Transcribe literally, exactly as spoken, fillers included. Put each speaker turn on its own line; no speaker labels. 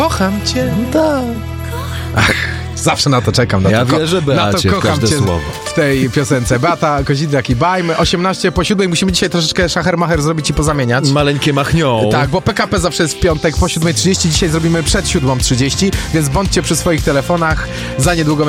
Kocham cię.
No tak.
Ach, zawsze na to czekam. Na
Ja
to,
wierzę,
na to
Beacie, w
kocham
każde
cię
słowo.
w tej piosence. Beata Kozidrak i Bajmy. osiemnaście po siódmej. Musimy dzisiaj troszeczkę szacher-macher zrobić i pozamieniać.
Maleńkie machnią.
Tak, bo P K P zawsze jest w piątek po siódmej trzydzieści. Dzisiaj zrobimy przed siódmą trzydzieści, więc bądźcie przy swoich telefonach. Za niedługo